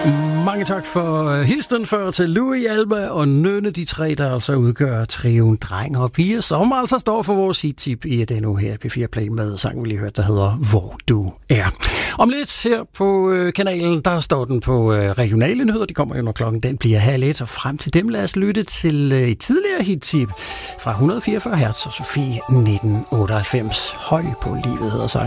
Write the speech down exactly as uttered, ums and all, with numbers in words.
Mange tak for hilsen før til Louis, Alba og Nønne, de tre, der altså udgør trioen Dreng og Piger, som altså står for vores hit-tip i den nu her P fire Play med sangen, vi lige hørte, der hedder Hvor du er. Om lidt her på øh, kanalen, der står den på øh, regionale nyheder. De kommer jo, når klokken den bliver halv et, og frem til dem lad os lytte til øh, et tidligere hit-tip fra et hundrede og fireogfyrre hertz og Sofie nitten otteoghalvfems. Høj på livet hedder sangen.